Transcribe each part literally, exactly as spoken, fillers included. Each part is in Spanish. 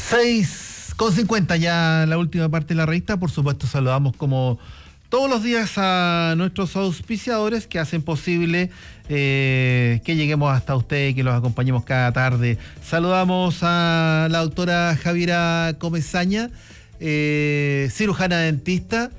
seis con cincuenta ya la última parte de la revista. Por supuesto, saludamos como todos los días a nuestros auspiciadores que hacen posible eh, que lleguemos hasta usted, que los acompañemos cada tarde. Saludamos a la doctora Javiera Comesaña, eh, cirujana dentista,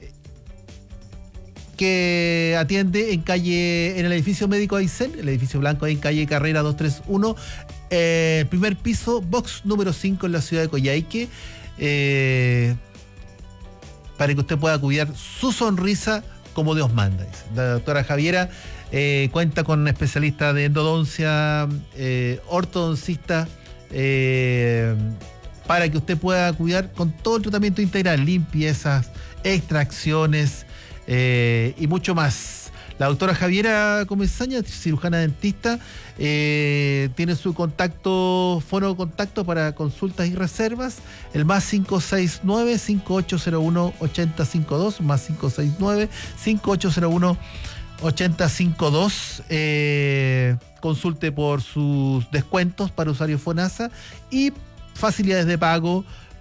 que atiende en calle, en el edificio médico Aysén, el edificio blanco en calle Carrera doscientos treinta y uno, eh, primer piso, box número cinco en la ciudad de Coyhaique, eh, para que usted pueda cuidar su sonrisa como Dios manda. La doctora Javiera eh, cuenta con especialistas de endodoncia, eh, ortodoncista, eh, para que usted pueda cuidar con todo el tratamiento integral, limpiezas, extracciones, Eh, y mucho más. La doctora Javiera Comesaña, cirujana dentista, eh, tiene su contacto, fono de contacto para consultas y reservas, el más cinco seis nueve, cinco ocho cero uno, ocho cero cinco dos, más cinco seis nueve, cinco ocho cero uno, ocho cero cinco dos. Eh, consulte por sus descuentos para usuarios FONASA y facilidades de pago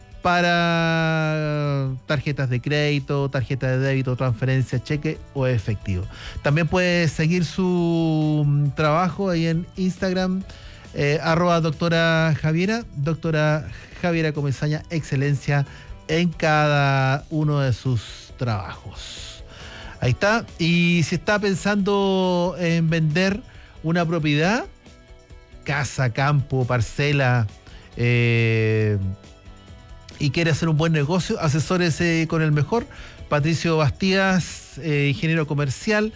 para tarjetas de crédito, tarjeta de débito, transferencia, cheque o efectivo. También puede seguir su trabajo ahí en Instagram, eh, arroba doctora Javiera, doctora Javiera Comesaña, excelencia en cada uno de sus trabajos. Ahí está. Y si está pensando en vender una propiedad, casa, campo, parcela, eh, y quiere hacer un buen negocio, asesórese con el mejor. Patricio Bastías, eh, ingeniero comercial,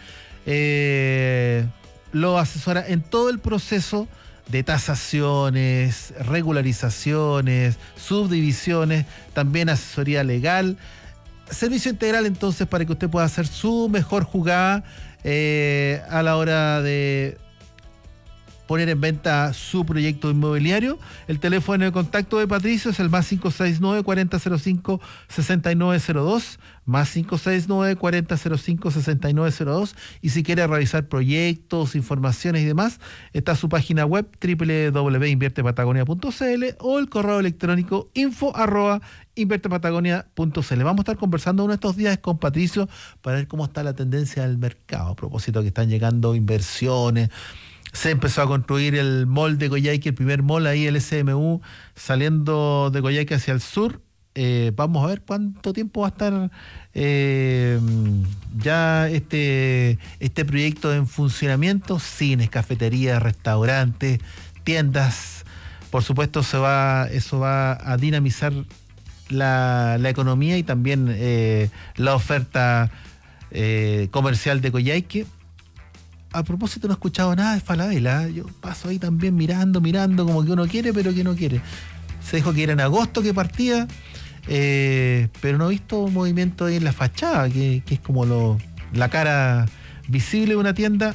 eh, lo asesora en todo el proceso de tasaciones, regularizaciones, subdivisiones, también asesoría legal, servicio integral entonces para que usted pueda hacer su mejor jugada eh, a la hora de poner en venta su proyecto inmobiliario. El teléfono de contacto de Patricio es el más cinco seis nueve, cuarenta cero cinco, sesenta y nueve cero dos, más cinco seis nueve, cuarenta cero cinco, sesenta y nueve cero dos, y si quiere realizar proyectos, informaciones y demás, está su página web doble u doble u doble u punto invierte patagonia punto c l o el correo electrónico info arroba invierte patagonia punto c l. Vamos a estar conversando uno de estos días con Patricio para ver cómo está la tendencia del mercado, a propósito que están llegando inversiones. Se empezó a construir el mall de Coyhaique, el primer mall ahí, el S M U, saliendo de Coyhaique hacia el sur. Eh, vamos a ver cuánto tiempo va a estar eh, ya este, este proyecto en funcionamiento. Cines, cafeterías, restaurantes, tiendas. Por supuesto, se va, eso va a dinamizar la, la economía y también eh, la oferta eh, comercial de Coyhaique. A propósito, no he escuchado nada de Falabella. Yo paso ahí también mirando, mirando, como que uno quiere, pero que no quiere. Se dijo que era en agosto que partía, eh, pero no he visto movimiento ahí en la fachada, que, que es como lo, la cara visible de una tienda.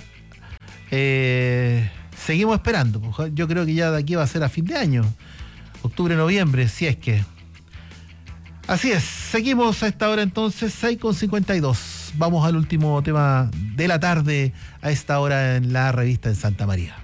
Eh, seguimos esperando. Yo creo que ya de aquí va a ser a fin de año, octubre, noviembre, si es que. Así es, seguimos a esta hora entonces, seis con cincuenta y dos. Vamos al último tema de la tarde a esta hora en la revista en Santa María.